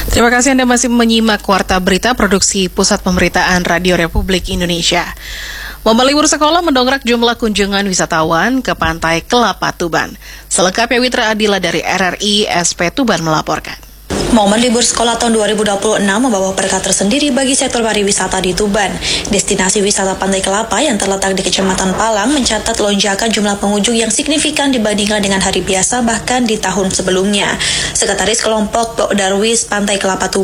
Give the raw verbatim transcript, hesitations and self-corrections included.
Terima kasih Anda masih menyimak Warta Berita Produksi Pusat Pemberitaan Radio Republik Indonesia. Momen libur sekolah mendongkrak jumlah kunjungan wisatawan ke Pantai Kelapa Tuban. Selengkapnya Witra Adila dari R R I S P Tuban melaporkan. Momen libur sekolah tahun dua ribu dua puluh enam membawa berkah tersendiri bagi sektor pariwisata di Tuban. Destinasi wisata Pantai Kelapa yang terletak di Kecamatan Palang mencatat lonjakan jumlah pengunjung yang signifikan dibandingkan dengan hari biasa bahkan di tahun sebelumnya. Sekretaris Kelompok Darwis Pantai Kelapa Tuban